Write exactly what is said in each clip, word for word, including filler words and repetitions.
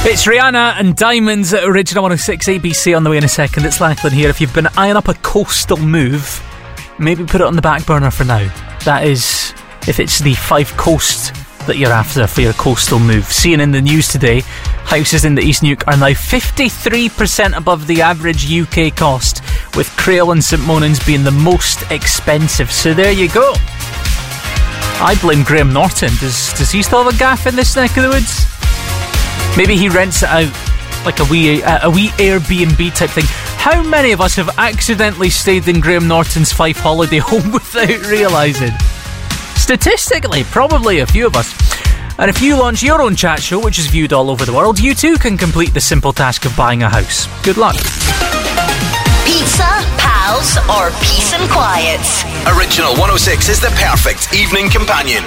It's Rihanna and Diamonds at Original one oh six A B C on the way in a second. It's Lachlan here. If you've been eyeing up a coastal move, maybe put it on the back burner for now. That is, if it's the Fife Coast that you're after for your coastal move. Seeing in the news today, houses in the East Neuk are now fifty-three percent above the average U K cost, with Crail and St Monans being the most expensive. So there you go. I blame Graham Norton. Does does he still have a gaff in this neck of the woods? Maybe he rents it out like a wee uh, a wee Airbnb type thing. How many of us have accidentally stayed in Graham Norton's Fife holiday home without realising? Statistically, probably a few of us. And if you launch your own chat show, which is viewed all over the world, you too can complete the simple task of buying a house. Good luck. Pizza, pals, or peace and quiet? Original one oh six is the perfect evening companion.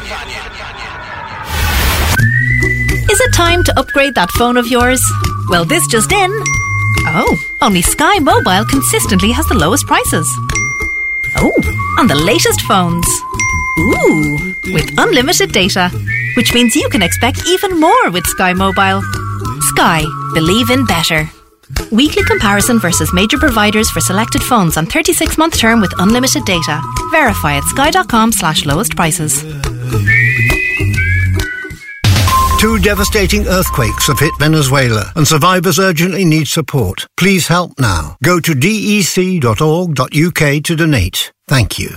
Is it time to upgrade that phone of yours? Well, this just in. Oh, only Sky Mobile consistently has the lowest prices. Oh, on the latest phones. Ooh, with unlimited data, which means you can expect even more with Sky Mobile. Sky, believe in better. Weekly comparison versus major providers for selected phones on thirty-six month term with unlimited data. Verify at sky.com slash lowest prices. Two devastating earthquakes have hit Venezuela and survivors urgently need support. Please help now. Go to dec dot org dot uk to donate. Thank you.